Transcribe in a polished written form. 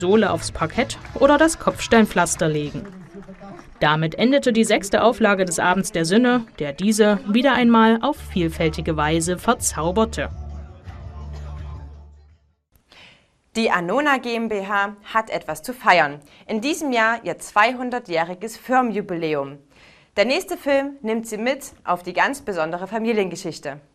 Sohle aufs Parkett oder das Kopfsteinpflaster legen. Damit endete die 6. Auflage des Abends der Sinne, der diese wieder einmal auf vielfältige Weise verzauberte. Die Annona GmbH hat etwas zu feiern. In diesem Jahr ihr 200-jähriges Firmenjubiläum. Der nächste Film nimmt Sie mit auf die ganz besondere Familiengeschichte.